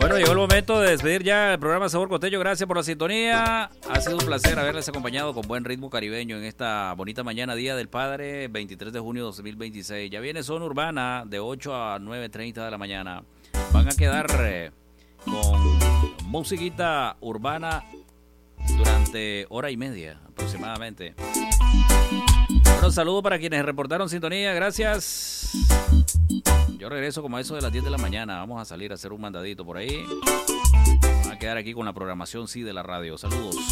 Bueno, llegó el momento de despedir ya el programa Sabor Costeño. Gracias por la sintonía. Ha sido un placer haberles acompañado con buen ritmo caribeño en esta bonita mañana, Día del Padre, 23 de junio de 2026. Ya viene Zona Urbana de 8 a 9:30 de la mañana. Van a quedar con musiquita urbana durante hora y media aproximadamente. Bueno, saludo para quienes reportaron sintonía. Gracias. Yo regreso como a eso de las 10 de la mañana. Vamos a salir a hacer un mandadito por ahí. Van a quedar aquí con la programación, sí, de la radio. Saludos.